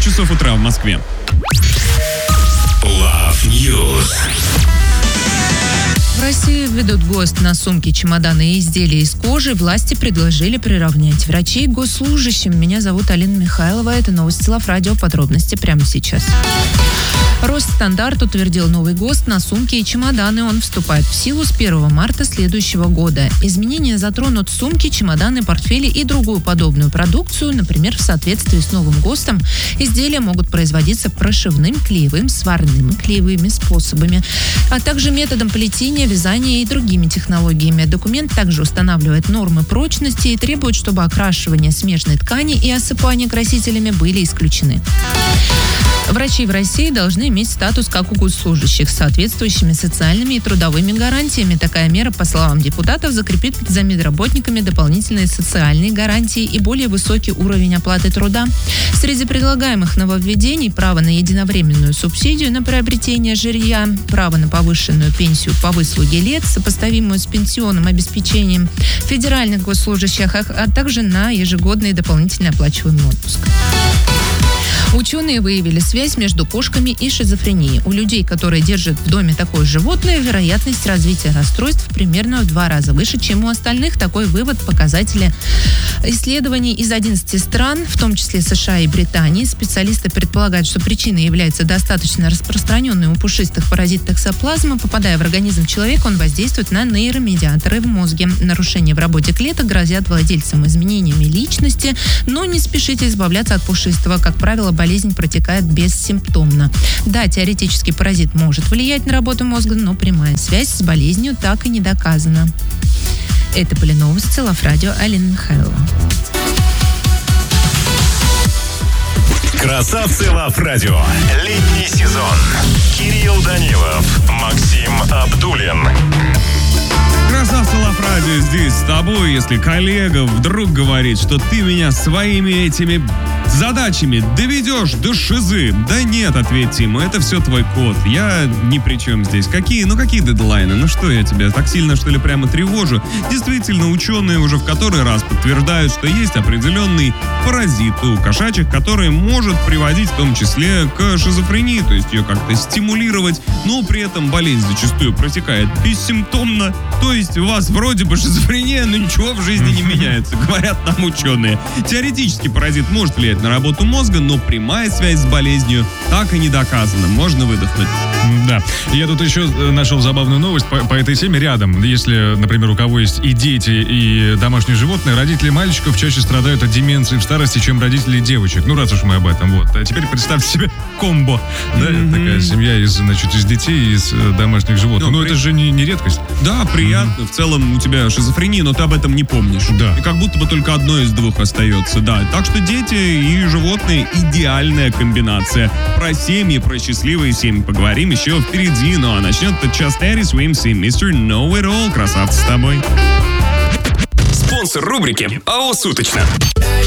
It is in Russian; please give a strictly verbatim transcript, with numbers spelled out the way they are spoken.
девять часов утра в Москве. Love News. В России введут ГОСТ на сумки, чемоданы и изделия из кожи. Власти предложили приравнять врачей к госслужащим. Меня зовут Алина Михайлова. Это новости Love Radio. Подробности прямо сейчас. Росстандарт утвердил новый ГОСТ на сумки и чемоданы. Он вступает в силу с первого марта следующего года. Изменения затронут сумки, чемоданы, портфели и другую подобную продукцию. Например, в соответствии с новым ГОСТом изделия могут производиться прошивным, клеевым, сварным и клеевыми способами, а также методом плетения, вязания и другими технологиями. Документ также устанавливает нормы прочности и требует, чтобы окрашивание смежной ткани и осыпание красителями были исключены. Врачи в России должны иметь статус как у госслужащих с соответствующими социальными и трудовыми гарантиями. Такая мера, по словам депутатов, закрепит за медработниками дополнительные социальные гарантии и более высокий уровень оплаты труда. Среди предлагаемых нововведений право на единовременную субсидию на приобретение жилья, право на повышенную пенсию по выслуге лет, сопоставимую с пенсионным обеспечением федеральных госслужащих, а также на ежегодный дополнительно оплачиваемый отпуск. Ученые выявили связь между кошками и шизофренией. У людей, которые держат в доме такое животное, вероятность развития расстройств примерно в два раза выше, чем у остальных. Такой вывод показатели исследований из одиннадцати стран, в том числе США и Британии. Специалисты предполагают, что причиной является достаточно распространенный у пушистых паразит токсоплазма. Попадая в организм человека, он воздействует на нейромедиаторы в мозге. Нарушения в работе клеток грозят владельцам изменениями личности, но не спешите избавляться от пушистого. Как правило, болезнь протекает бессимптомно. Да, теоретически паразит может влиять на работу мозга, но прямая связь с болезнью так и не доказана. Это были новости Love Radio. Алина Михайлова. Красавцы Love Radio. Летний сезон. Кирилл Данилов, Максим Абдуллин. Красавцы Love Radio здесь с тобой. Если коллега вдруг говорит, что ты меня своими этими задачами доведешь до шизы. Да нет, ответьте ему, это все твой код. Я ни при чем здесь. Какие, ну какие дедлайны? Ну что я тебя так сильно, что ли, прямо тревожу? Действительно, ученые уже в который раз подтверждают, что есть определенный паразит у кошачьих, который может приводить в том числе к шизофрении, то есть ее как-то стимулировать, но при этом болезнь зачастую протекает бессимптомно. То есть у вас вроде бы шизофрения, но ничего в жизни не меняется, говорят нам ученые. Теоретически паразит может влиять на работу мозга, но прямая связь с болезнью так и не доказана. Можно выдохнуть. Да. Я тут еще нашел забавную новость по, по этой теме рядом. Если, например, у кого есть и дети, и домашние животные, родители мальчиков чаще страдают от деменции в старости, чем родители девочек. Ну, раз уж мы об этом. Вот. А теперь представьте себе комбо. Да, mm-hmm. такая семья из, значит, из детей и из домашних животных. Ну, при... это же не, не редкость. Да, приятно. Mm-hmm. В целом у тебя шизофрения, но ты об этом не помнишь. Да. И как будто бы только одно из двух остается. Да. Так что дети и животные — идеальная комбинация. Про семьи, про счастливые семьи поговорим еще впереди. Ну а начнет этот час Терри Уимс и мистер Know It All. Красавцы с тобой. Спонсор рубрики АО «Суточно».